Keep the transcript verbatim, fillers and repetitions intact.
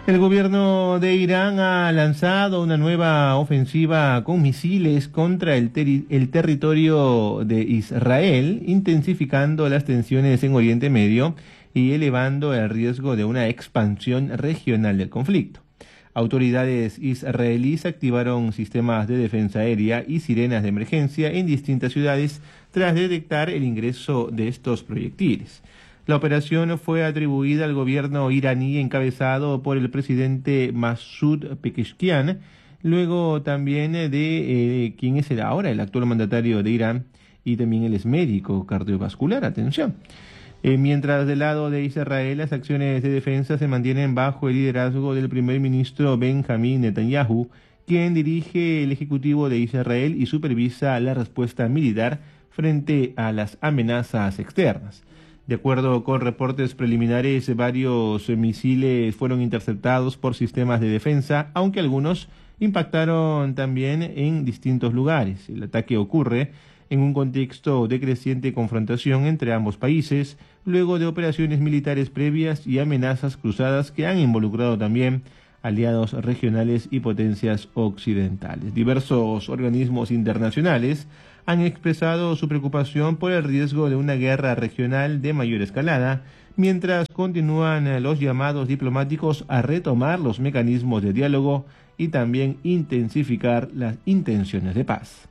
El gobierno de Irán ha lanzado una nueva ofensiva con misiles contra el, teri- el territorio de Israel, intensificando las tensiones en Oriente Medio y elevando el riesgo de una expansión regional del conflicto. Autoridades israelíes activaron sistemas de defensa aérea y sirenas de emergencia en distintas ciudades tras detectar el ingreso de estos proyectiles. La operación fue atribuida al gobierno iraní encabezado por el presidente Masoud Pezeshkian, luego también de eh, quien es el ahora el actual mandatario de Irán y también él es médico cardiovascular. Atención. Eh, mientras del lado de Israel las acciones de defensa se mantienen bajo el liderazgo del primer ministro Benjamín Netanyahu, quien dirige el Ejecutivo de Israel y supervisa la respuesta militar frente a las amenazas externas. De acuerdo con reportes preliminares, varios misiles fueron interceptados por sistemas de defensa, aunque algunos impactaron también en distintos lugares. El ataque ocurre en un contexto de creciente confrontación entre ambos países, luego de operaciones militares previas y amenazas cruzadas que han involucrado también aliados regionales y potencias occidentales. Diversos organismos internacionales han expresado su preocupación por el riesgo de una guerra regional de mayor escalada, mientras continúan los llamados diplomáticos a retomar los mecanismos de diálogo y también intensificar las intenciones de paz.